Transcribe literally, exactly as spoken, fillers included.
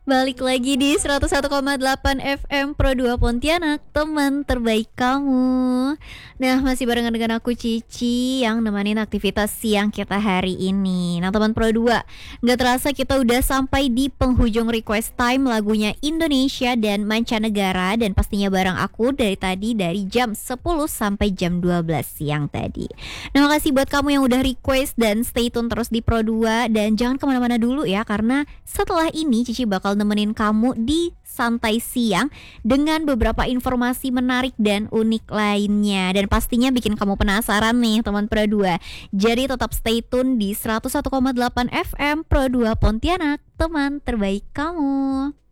Balik lagi di seratus satu koma delapan F M Pro dua Pontianak, teman terbaik kamu. Nah, masih barengan dengan aku Cici yang nemenin aktivitas siang kita hari ini. Nah, teman Pro dua, nggak terasa kita udah sampai di penghujung request time lagunya Indonesia dan mancanegara. Dan pastinya bareng aku dari tadi dari jam sepuluh sampai jam dua belas siang tadi. Nah, makasih buat kamu yang udah request dan stay tune terus di Pro dua. Dan jangan kemana-mana dulu ya, karena setelah ini Cici bakal nemenin kamu di santai siang dengan beberapa informasi menarik dan unik lainnya, dan pastinya bikin kamu penasaran nih teman Pro dua. Jadi tetap stay tune di seratus satu koma delapan F M Pro dua Pontianak, teman terbaik kamu.